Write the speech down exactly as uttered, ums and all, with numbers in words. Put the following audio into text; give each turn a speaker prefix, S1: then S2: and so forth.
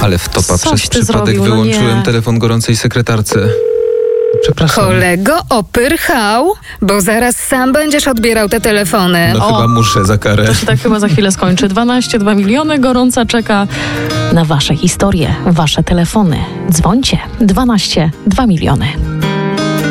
S1: Ale wtopa,
S2: Coś
S1: przez
S2: ty
S1: przypadek
S2: zrobił, no
S1: wyłączyłem
S2: nie.
S1: telefon gorącej sekretarce. Przepraszam.
S3: Kolego opyrchał, bo zaraz sam będziesz odbierał te telefony.
S1: No
S2: O.
S1: chyba muszę za karę.
S2: To się tak chyba za chwilę skończy. dwanaście dwa miliony gorąca czeka na wasze historie, wasze telefony. Dzwońcie. dwanaście dwa miliony.